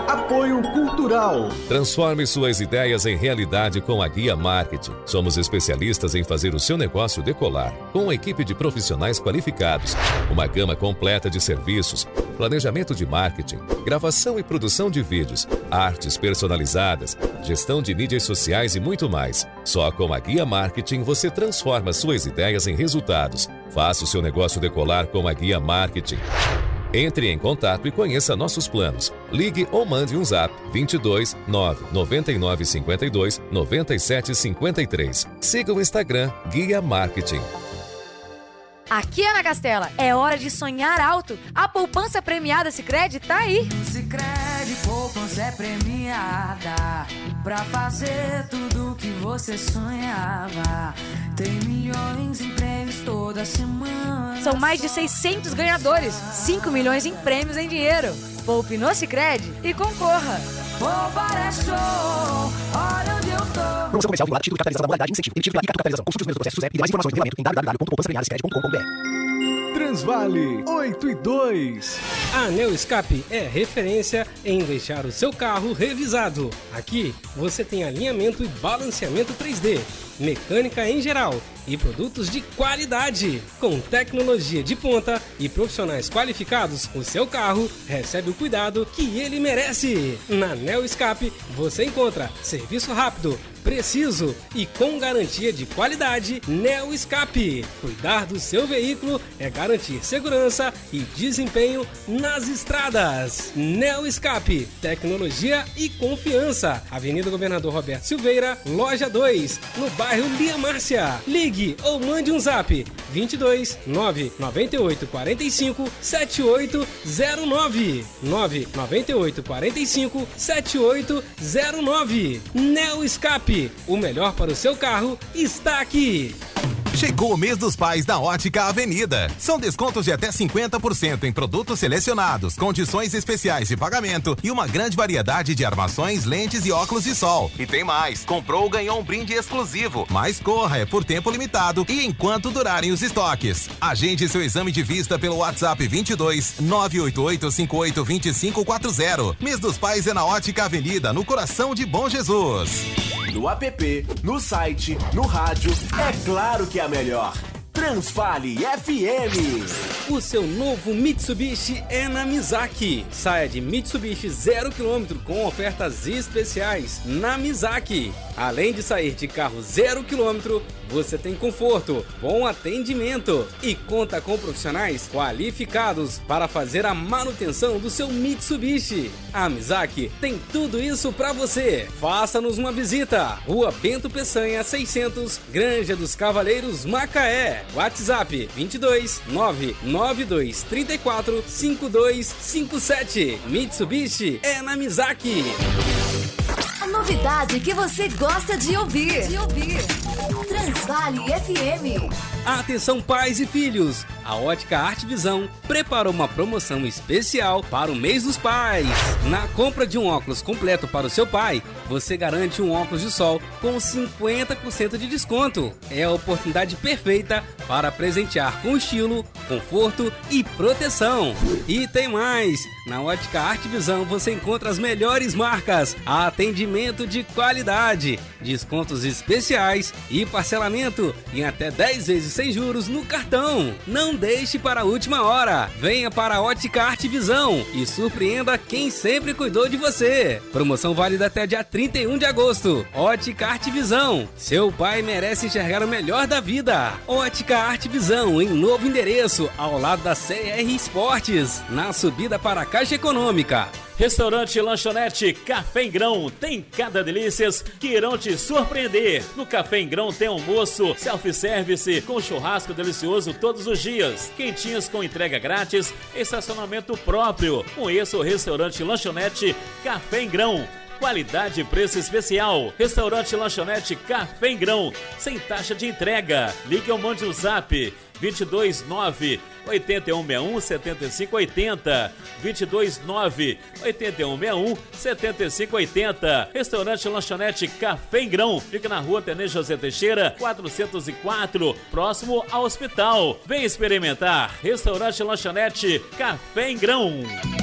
Apoio Cultural. Transforme suas ideias em realidade com a Guia Marketing. Somos especialistas em fazer o seu negócio decolar. Com uma equipe de profissionais qualificados, uma gama completa de serviços, planejamento de marketing, gravação e produção de vídeos, artes personalizadas, gestão de mídias sociais e muito mais. Só com a Guia Marketing você transforma suas ideias em resultados. Faça o seu negócio decolar com a Guia Marketing. Entre em contato e conheça nossos planos. Ligue ou mande um zap 22 9 99 52 97 53. Siga o Instagram Guia Marketing. Aqui, Ana Castela, é hora de sonhar alto. A poupança premiada Sicredi tá aí. Sicredi, poupança é premiada pra fazer tudo que você sonhava. Tem milhões em prêmios toda semana. São mais de 600 ganhadores, 5 milhões em prêmios em dinheiro. Poupe no Sicredi e concorra. Poupar é show, olha onde eu tô. Promoção comercial vinculada, título de capitalização da modalidade incentivo. Emitido pela Capitalização. Consulte os primeiros processos e mais informações no regulamento em www.poupançapremiadasicredi.com.br. Transvale 8 e 2. A Neo Escape é referência em deixar o seu carro revisado. Aqui você tem alinhamento e balanceamento 3D, mecânica em geral e produtos de qualidade. Com tecnologia de ponta e profissionais qualificados, o seu carro recebe o cuidado que ele merece. Na Neo Escape você encontra serviço rápido, preciso e com garantia de qualidade. Neo Escape. Cuidar do seu veículo é garantir segurança e desempenho nas estradas. Neo Escape. Tecnologia e confiança. Avenida Governador Roberto Silveira, loja 2, no bairro Lia Márcia. Ligue ou mande um zap 22 998 45 7809 998 45 7809. Neo Escape. O melhor para o seu carro está aqui. Chegou o mês dos pais da Ótica Avenida. São descontos de até 50% em produtos selecionados, condições especiais de pagamento e uma grande variedade de armações, lentes e óculos de sol. E tem mais, comprou ganhou um brinde exclusivo. Mas corra, é por tempo limitado e enquanto durarem os estoques. Agende seu exame de vista pelo WhatsApp 22 988 58 2540. Mês dos pais é na Ótica Avenida, no coração de Bom Jesus. No app, no site, no rádio, é claro que é a melhor. Transvale FM. O seu novo Mitsubishi é na Mizaki. Saia de Mitsubishi 0 km com ofertas especiais na Mizaki. Além de sair de carro 0 km, você tem conforto, bom atendimento e conta com profissionais qualificados para fazer a manutenção do seu Mitsubishi. A Mizaki tem tudo isso para você. Faça-nos uma visita. Rua Bento Peçanha 600, Granja dos Cavaleiros, Macaé. WhatsApp 22 992 34 5257. Mitsubishi é na Mizaki. A novidade que você gosta de ouvir. Transvale FM. Atenção pais e filhos, a Ótica Arte Visão preparou uma promoção especial para o mês dos pais. Na compra de um óculos completo para o seu pai, você garante um óculos de sol com 50% de desconto. É a oportunidade perfeita para presentear com estilo, conforto e proteção. E tem mais, na Ótica Arte Visão você encontra as melhores marcas, atendimento de qualidade, descontos especiais e parcelamento em até 10 vezes sem juros no cartão. Não deixe para a última hora. Venha para a Ótica Arte Visão e surpreenda quem sempre cuidou de você. Promoção válida até dia 31 de agosto. Ótica Arte Visão. Seu pai merece enxergar o melhor da vida. Ótica Arte Visão em novo endereço, ao lado da CR Esportes, na subida para a Caixa Econômica. Restaurante e Lanchonete Café em Grão tem cada delícias que irão te surpreender. No Café em Grão tem almoço, self-service com churrasco delicioso todos os dias, quentinhas com entrega grátis, estacionamento próprio. Conheça o Restaurante e Lanchonete Café em Grão. Qualidade e preço especial. Restaurante e Lanchonete Café em Grão, sem taxa de entrega. Ligue ou mande um zap 229 8161 7580 229 8161 7580. Restaurante e Lanchonete Café em Grão fica na rua Tenente José Teixeira 404, próximo ao hospital. Vem experimentar. Restaurante e Lanchonete Café em Grão.